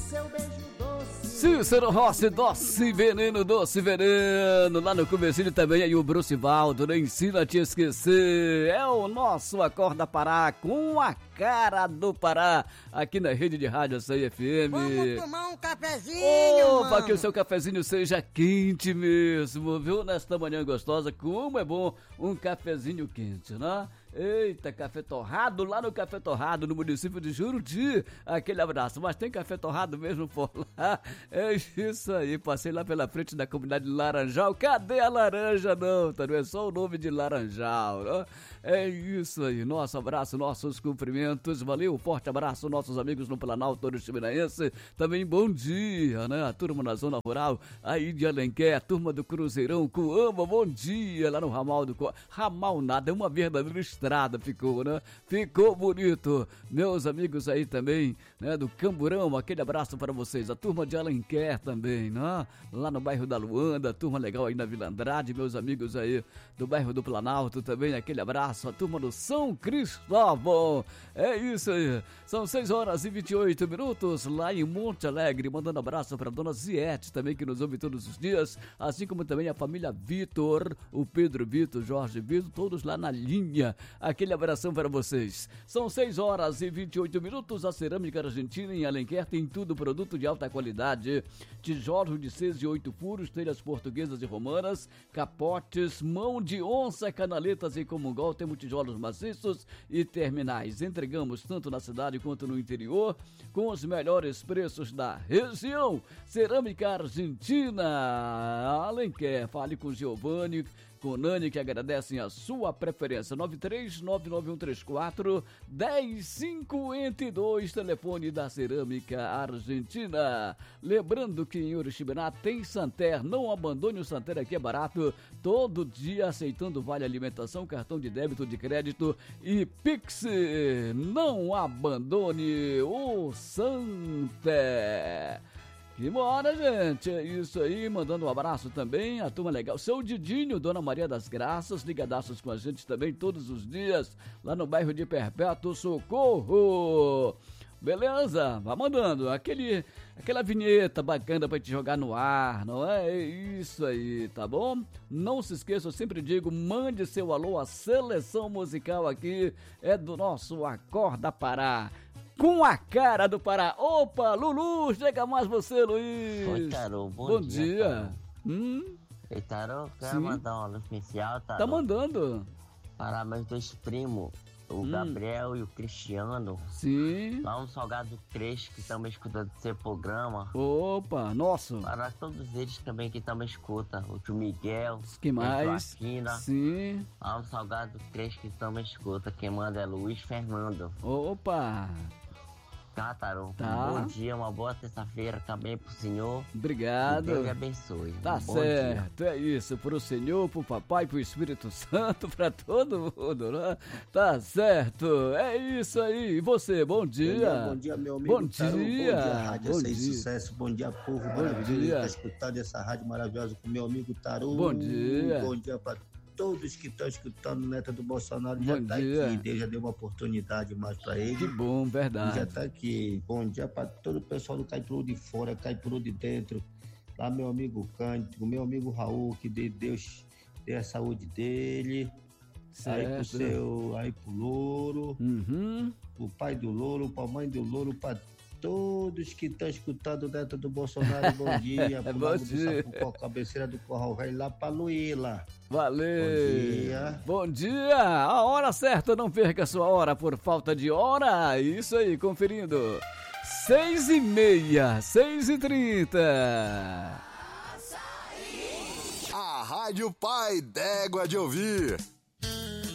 Cícero Rossi, doce veneno, lá no comecinho também aí o Brucivaldo, não ensina a te esquecer, é o nosso Acorda Pará com a cara do Pará, aqui na rede de rádio Açaí FM. Vamos tomar um cafezinho, para que o seu cafezinho seja quente mesmo, viu? Nesta manhã gostosa, como é bom um cafezinho quente, né? Eita, café torrado lá no Café Torrado, no município de Juruti. Aquele abraço, mas tem café torrado mesmo por lá? É isso aí, passei lá pela frente da comunidade Laranjal. Cadê a laranja, não? Tá, não é só o nome de Laranjal, né? É isso aí, nosso abraço, nossos cumprimentos. Valeu, forte abraço, nossos amigos no Planalto Oriximiranhense. Também bom dia, né? A turma na Zona Rural, aí de Alenquer, a turma do Cruzeirão, Coama, bom dia, lá no Ramal do Ramal nada, é uma verdadeira estrada ficou, né? Ficou bonito. Meus amigos aí também, né? Do Camburão, aquele abraço para vocês. A turma de Alenquer também, né? Lá no bairro da Luanda, a turma legal aí na Vila Andrade, meus amigos aí do bairro do Planalto também, aquele abraço. A turma do São Cristóvão, é isso aí. São 6h28 lá em Monte Alegre, mandando abraço para a dona Ziete também, que nos ouve todos os dias, assim como também a família Vitor, o Pedro Vitor, Jorge Vitor, todos lá na linha. Aquele abração para vocês. São 6h28, a Cerâmica Argentina em Alenquer tem tudo, produto de alta qualidade, tijolos de 6 e 8 furos, telhas portuguesas e romanas, capotes, mão de onça, canaletas e comungol, temos tijolos maciços e terminais. Entregamos tanto na cidade quanto no interior, com os melhores preços da região. Cerâmica Argentina, Alenquer, fale com Giovanni, com Nani, que agradecem a sua preferência. 9399134-1052, telefone da Cerâmica Argentina. Lembrando que em Oriximiná tem Santer, não abandone o Santer, aqui é barato, todo dia aceitando vale alimentação, cartão de débito, de crédito e Pix. Não abandone o Santer. Que mora, gente, é isso aí, mandando um abraço também, a turma legal, seu Didinho, Dona Maria das Graças, ligadaços com a gente também todos os dias, lá no bairro de Perpétuo Socorro. Beleza? Vá mandando aquela vinheta bacana pra te jogar no ar, não é? É isso aí, tá bom? Não se esqueça, eu sempre digo, mande seu alô, a seleção musical aqui é do nosso Acorda Pará. Com a cara do Pará. Opa, Lulu, chega mais você, Luiz. Oi, Tarô, bom dia. Ei, Tarô, quero mandar um alô especial, Tarô. Tá mandando. Para meus dois primos, o Gabriel e o Cristiano. Sim. Lá no Salgado 3, que estão me escutando do seu programa. Opa, nossa. Para todos eles também que estão me escutando. O tio Miguel. Que mais? Joaquina. Sim. Lá no Salgado 3 que estão me escutando. Quem manda é Luiz Fernando. Opa. Tá, Tarô. Tá. Bom dia, uma boa terça-feira também pro senhor. Obrigado. Que Deus lhe abençoe. Tá certo, é isso. Pro Senhor, pro Papai, pro Espírito Santo, pra todo mundo, né? Tá certo, é isso aí. E você, bom dia. Bom dia, meu amigo. Bom Tarô. dia. Bom dia, Rádio Bom Açaí dia. Sucesso. Bom dia, povo Bom maravilhoso que dia. tá escutando essa rádio maravilhosa com meu amigo Tarô. Bom dia. Bom dia pra todos que estão escutando o Neto do Bolsonaro. Bom Já tá dia. aqui, Deus já deu uma oportunidade mais pra ele. Que bom, verdade. Já tá aqui. Bom dia pra todo o pessoal do Caipuru de fora, Caipuru de dentro. Lá meu amigo Cândido, meu amigo Raul, que Deus dê a saúde dele. Certo. Aí pro Louro, o pai do Louro, pra mãe do Louro, pra todos que estão escutando o Neto do Bolsonaro. Bom dia. Pro Bom Lago dia. do Sapucó, cabeceira do Corral Velho, lá pra Luíla. Valeu. Bom dia. Bom dia. A hora certa, não perca a sua hora por falta de hora. Isso aí, conferindo. 6h30, 6h30. A Rádio Pai d'Égua de Ouvir.